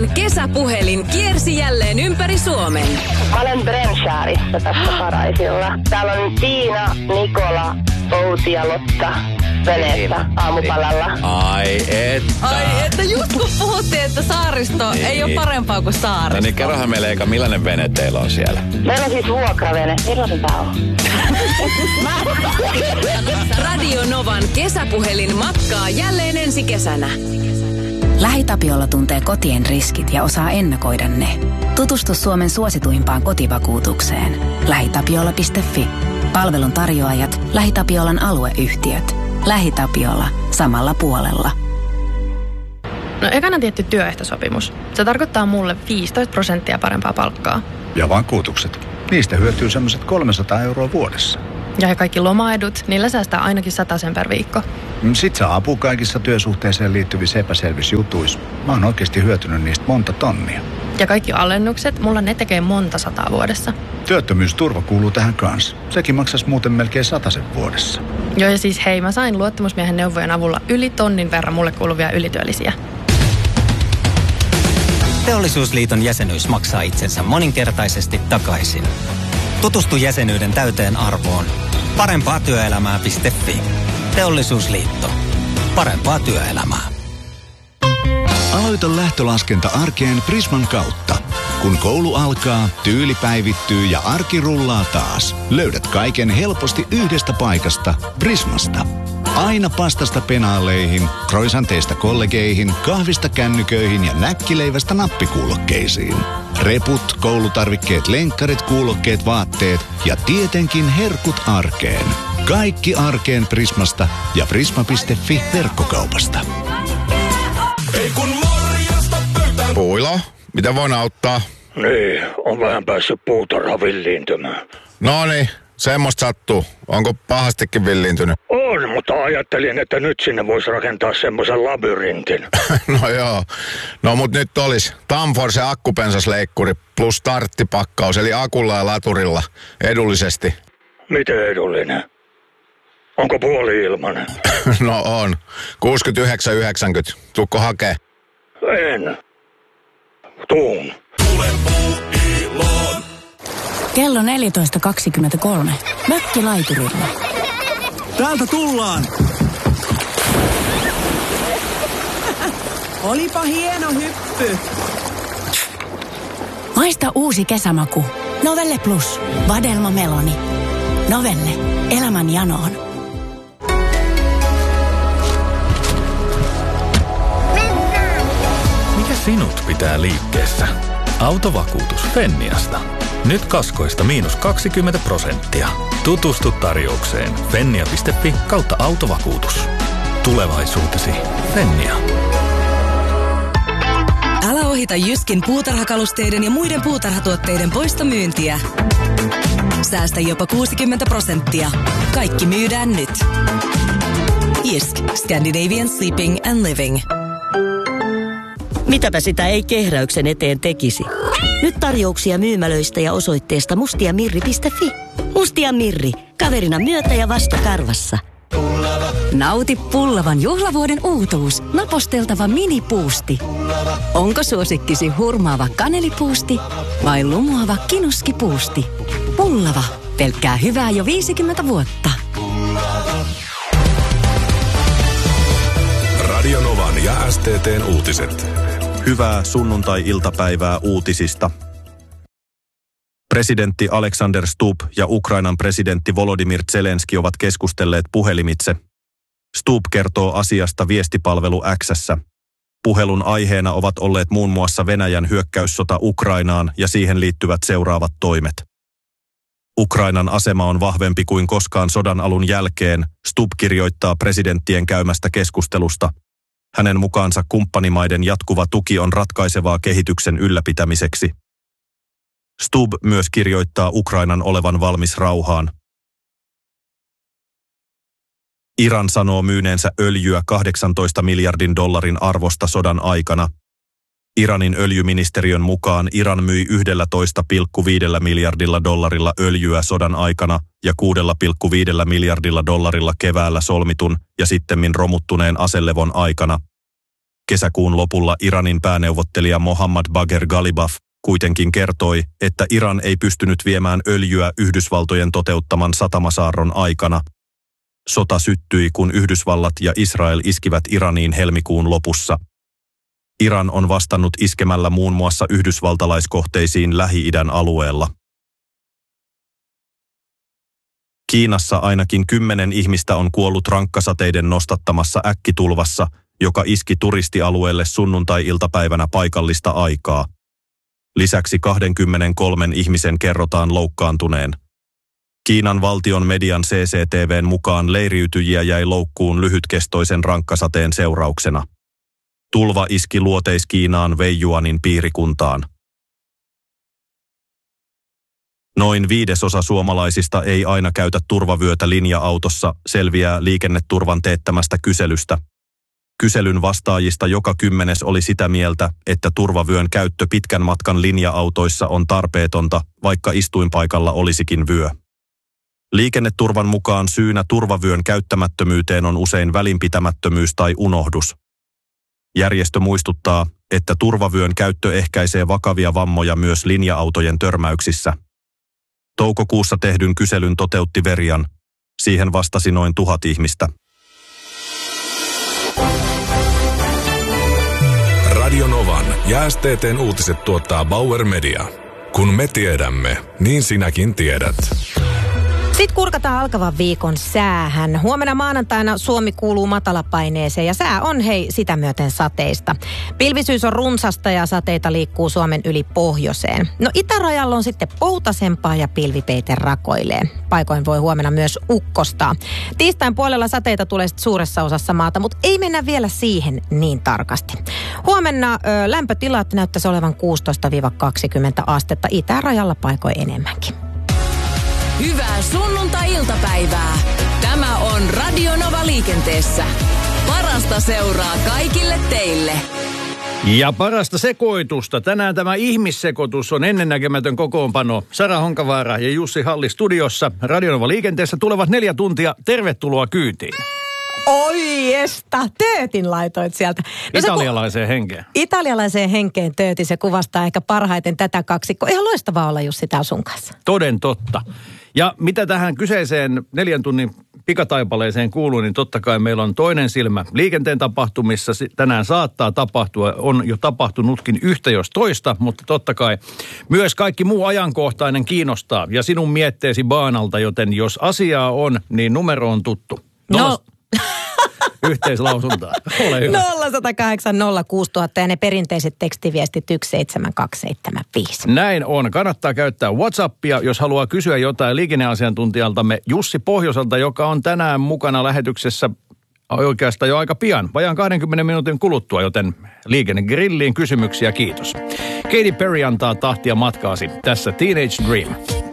Novan kesäpuhelin kiersi jälleen ympäri Suomen. Mä olen Brenshaarissa tässä Paraisilla. Täällä on Tiina, Nikola, Outi ja Lotta veneessä aamupalalla. Ai että just kun puhuttiin, että saaristo ei ole parempaa kuin saaristo. No niin, kerrohan meille eikä millainen vene teillä on siellä. Meillä on siis vuokravene. Millainen tää on? Radio Novan kesäpuhelin matkaa jälleen ensi kesänä. LähiTapiola tuntee kotien riskit ja osaa ennakoida ne. Tutustu Suomen suosituimpaan kotivakuutukseen. LähiTapiola.fi. Palvelun tarjoajat, LähiTapiolan alueyhtiöt. LähiTapiola. Samalla puolella. No ekana tietty työehtosopimus. Se tarkoittaa mulle 15% parempaa palkkaa. Ja vakuutukset. Niistä hyötyy semmoiset 300 € vuodessa. Ja kaikki lomaedut, niillä säästää ainakin 100 per viikko. Sit saa apua kaikissa työsuhteeseen liittyvissä epäselvissä jutuissa. Mä oon oikeasti hyötynyt niistä monta tonnia. Ja kaikki alennukset, mulla ne tekee monta 100 vuodessa. Työttömyysturva kuuluu tähän kanssa. Sekin maksaisi muuten melkein 100 vuodessa. Joo, ja siis hei, mä sain luottamusmiehen neuvojen avulla yli 1 000 verran mulle kuuluvia ylityöllisiä. Teollisuusliiton jäsenyys maksaa itsensä moninkertaisesti takaisin. Tutustu jäsenyyden täyteen arvoon. Parempaatyöelämää.fi. Teollisuusliitto. Parempaa työelämää. Aloita lähtölaskenta arkeen Prisman kautta. Kun koulu alkaa, tyyli päivittyy ja arki rullaa taas. Löydät kaiken helposti yhdestä paikasta, Prismasta. Aina pastasta penaaleihin, croissanteista kollegeihin, kahvista kännyköihin ja näkkileivästä nappikuulokkeisiin. Reput, koulutarvikkeet, lenkkarit, kuulokkeet, vaatteet ja tietenkin herkut arkeen. Kaikki arkeen Prismasta ja prisma.fi verkkokaupasta. Ei kun morjesta pöytään. Puilo, mitä voin auttaa? Niin, on vähän päässyt puutarha villiintymään. Noniin, semmoista sattuu. Onko pahastikin villiintynyt? On, mutta ajattelin, että nyt sinne voisi rakentaa semmoisen labyrintin. No joo. No mut nyt olisi Tamforce akkupensasleikkuri plus starttipakkaus, eli akulla ja laturilla edullisesti. Miten edullinen? Onko puoli ilmanen? No on. 69,90. Tuukko hakee? En. Tuun. Tule Puuiloon. Kello 14.23. Mökkilaiturilla. Täältä tullaan! Olipa hieno hyppy. Maista uusi kesämaku. Novelle Plus. Vadelma Meloni. Novelle. Elämän janoon. Mikä sinut pitää liikkeessä? Autovakuutus Fenniasta. Nyt kaskoista -20%. Tutustu tarjoukseen fennia.fi/autovakuutus. Tulevaisuutesi Fennia. Älä ohita Jyskin puutarhakalusteiden ja muiden puutarhatuotteiden poistomyyntiä. Säästä jopa 60%. Kaikki myydään nyt. Jysk. Scandinavian Sleeping and Living. Mitäpä sitä ei kehräyksen eteen tekisi. Nyt tarjouksia myymälöistä ja osoitteesta mustiamirri.fi. Mustia Mirri. Kaverina myötä ja vastakarvassa. Nauti pullavan juhlavuoden uutuus. Naposteltava minipuusti. Onko suosikkisi hurmaava kanelipuusti vai lumoava kinuskipuusti? Pullava. Pelkkää hyvää jo 50 vuotta. Radio Novan ja STT:n uutiset. Hyvää sunnuntai-iltapäivää uutisista. Presidentti Alexander Stubb ja Ukrainan presidentti Volodymyr Zelenski ovat keskustelleet puhelimitse. Stubb kertoo asiasta viestipalvelu X:ssä. Puhelun aiheena ovat olleet muun muassa Venäjän hyökkäyssota Ukrainaan ja siihen liittyvät seuraavat toimet. Ukrainan asema on vahvempi kuin koskaan sodan alun jälkeen, Stubb kirjoittaa presidenttien käymästä keskustelusta. Hänen mukaansa kumppanimaiden jatkuva tuki on ratkaisevaa kehityksen ylläpitämiseksi. Stubb myös kirjoittaa Ukrainan olevan valmis rauhaan. Iran sanoo myyneensä öljyä $18 miljardin arvosta sodan aikana. Iranin öljyministeriön mukaan Iran myi $11,5 miljardilla öljyä sodan aikana ja $6,5 miljardilla keväällä solmitun ja sittemmin romuttuneen aselevon aikana. Kesäkuun lopulla Iranin pääneuvottelija Mohammad Bagher Ghalibaf kuitenkin kertoi, että Iran ei pystynyt viemään öljyä Yhdysvaltojen toteuttaman satamasaarron aikana. Sota syttyi, kun Yhdysvallat ja Israel iskivät Iraniin helmikuun lopussa. Iran on vastannut iskemällä muun muassa yhdysvaltalaiskohteisiin Lähi-idän alueella. Kiinassa ainakin 10 ihmistä on kuollut rankkasateiden nostattamassa äkkitulvassa, joka iski turistialueelle sunnuntai-iltapäivänä paikallista aikaa. Lisäksi 23 ihmisen kerrotaan loukkaantuneen. Kiinan valtion median CCTV:n mukaan leiriytyjiä jäi loukkuun lyhytkestoisen rankkasateen seurauksena. Tulva iski Luoteis-Kiinaan Weijuanin piirikuntaan. Noin 1/5 suomalaisista ei aina käytä turvavyötä linja-autossa, selviää Liikenneturvan teettämästä kyselystä. Kyselyn vastaajista joka 10. oli sitä mieltä, että turvavyön käyttö pitkän matkan linja-autoissa on tarpeetonta, vaikka istuinpaikalla olisikin vyö. Liikenneturvan mukaan syynä turvavyön käyttämättömyyteen on usein välinpitämättömyys tai unohdus. Järjestö muistuttaa, että turvavyön käyttö ehkäisee vakavia vammoja myös linja-autojen törmäyksissä. Toukokuussa tehdyn kyselyn toteutti Verian. Siihen vastasi noin 1000 ihmistä. Radio Novan ja STT:n uutiset tuottaa Bauer Media. Kun me tiedämme, niin sinäkin tiedät. Sitten kurkataan alkavan viikon säähän. Huomenna maanantaina Suomi kuuluu matalapaineeseen ja sää on sitä myöten sateista. Pilvisyys on runsasta ja sateita liikkuu Suomen yli pohjoiseen. No itärajalla on sitten poutasempaa ja pilvipeite rakoilee. Paikoin voi huomenna myös ukkostaa. Tiistain puolella sateita tulee sitten suuressa osassa maata, mutta ei mennä vielä siihen niin tarkasti. Huomenna lämpötilat näyttäisi olevan 16-20 astetta, itärajalla paikoin enemmänkin. Hyvää sunnuntai-iltapäivää. Tämä on Radio Nova liikenteessä. Parasta seuraa kaikille teille. Ja parasta sekoitusta. Tänään tämä ihmissekoitus on ennennäkemätön kokoonpano. Sara Honkavaara ja Jussi Halli studiossa. Radio Nova liikenteessä tulevat 4 tuntia. Tervetuloa kyytiin. Oi esta, töötin laitoit sieltä. No italialaiseen henkeen. Italialaiseen henkeen töötin, se kuvastaa ehkä parhaiten tätä kaksikkoa. Ihan loistavaa olla Jussi täällä sun kanssa. Toden totta. Ja mitä tähän kyseiseen 4 tunnin pikataipaleeseen kuuluu, niin totta kai meillä on toinen silmä liikenteen tapahtumissa. Tänään saattaa tapahtua, on jo tapahtunutkin yhtä jos toista, mutta totta kai myös kaikki muu ajankohtainen kiinnostaa. Ja sinun mietteesi baanalta, joten jos asiaa on, niin numero on tuttu. Yhteislausuntaa. Ole hyvä. 0108 06000 ja ne perinteiset tekstiviestit 17275. Näin on. Kannattaa käyttää WhatsAppia, jos haluaa kysyä jotain liikenneasiantuntijaltamme Jussi Pohjoselta, joka on tänään mukana lähetyksessä oikeastaan jo aika pian, vajaan 20 minuutin kuluttua, joten liikennegrilliin kysymyksiä kiitos. Katy Perry antaa tahtia matkaasi. Tässä Teenage Dream.